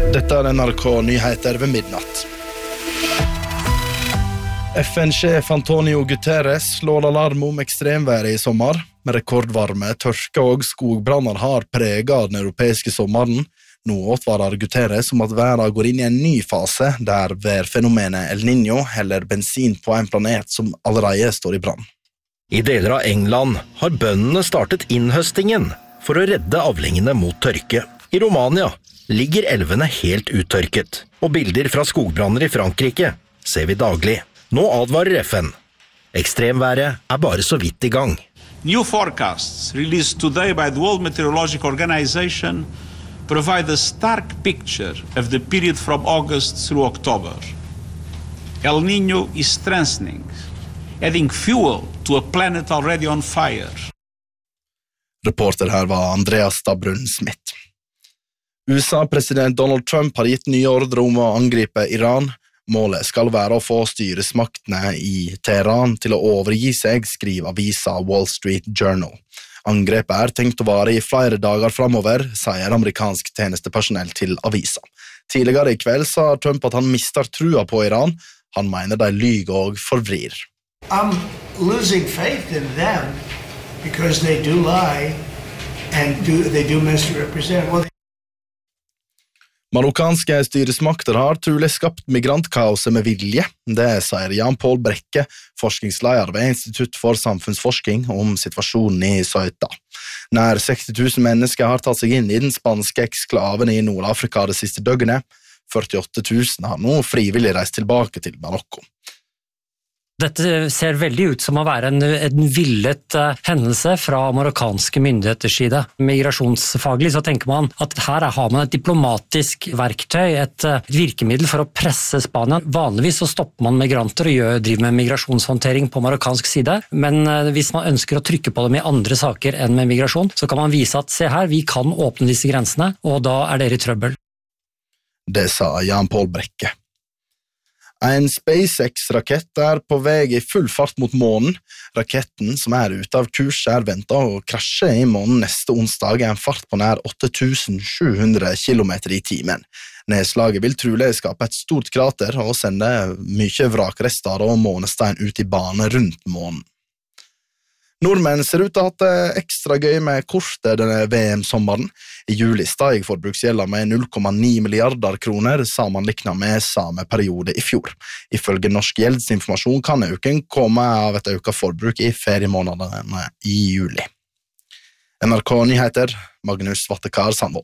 Dette NRK Nyheter ved midnatt. FN-sjef Antonio Guterres slår alarm om ekstremværet I sommer. Med rekordvarme, tørke og skogbranner har preget den europeiske sommeren. Nå advarer Guterres om at verden går inn I en ny fase, der værfenomenet El Niño heller bensin på en planet som allerede står I brann. I deler av England har bøndene startet innhøstingen for å redde avlingene mot tørke. I Romania ligger elvene helt uttørket, og bilder fra skogbranner I Frankrike ser vi daglig. Nå advarer FN. Ekstremværet bare så vidt I gang. New forecasts released today by the World Meteorological Organization provide a stark picture of the period from August through October. El Niño is strengthening, adding fuel to a planet already on fire. Reporter her var Andreas Stabrun-Smith. USA-president Donald Trump har gitt nye ordre om å angripe Iran. Målet skal være å få styresmaktene I Teheran til å overgi seg, skriver avisa Wall Street Journal. Angrepet tenkt å vare I flere dager fremover, sier amerikansk tjenestepersonell til avisa. Tidligere I kveld sa Trump at han mister trua på Iran. Han mener de lyger og forvrir. I'm losing faith in them because they do lie and they do misrepresent. Marokkanske styresmakter har trolig skapt migrantkaoset med vilje. Det sier Jan Paul Brekke, forskningsleder ved Institutt for samfunnsforskning om situasjonen I Ceuta. Nær 60 000 mennesker har tatt seg inn I den spanske eksklaven I Nord-Afrika det siste døgnet. 48 000 har nå frivillig reist tilbake til Marokko. Dette ser veldig ut som å være en villet hendelse fra marokkanske myndigheters side. Migrasjonsfaglig så tenker man at her har man et diplomatisk verktøy, et virkemiddel for å presse Spania. Vanligvis så stopper man migranter og driver med migrasjonshåndtering på marokkansk side, men hvis man ønsker å trykke på dem I andre saker enn med migrasjon, så kan man vise at se her, vi kan åpne disse grensene, og da dere I trøbbel. Det sa Jan Paul Brekke. En SpaceX-rakett på vei I full fart mot månen. Raketten, som ute av kurs, ventet å krasje I månen neste onsdag en fart på nær 8700 kilometer I timen. Nedslaget vil trolig skape et stort krater og sende mye vrakrester og månestein ut I bane rundt månen. Nordmenn ser ut til å ha hatt det ekstra gøy med kortet denne VM-sommeren. I juli steg forbruksgjelda med 0,9 milliarder kroner sammenliknet med samme periode I fjor. Ifølge Norsk gjeldsinformasjon kan øken komme av et øket forbruk I feriemånedene I juli. NRK Nyheter, Magnus Vattekar Sandvold.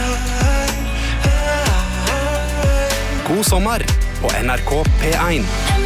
God sommer på NRK P1.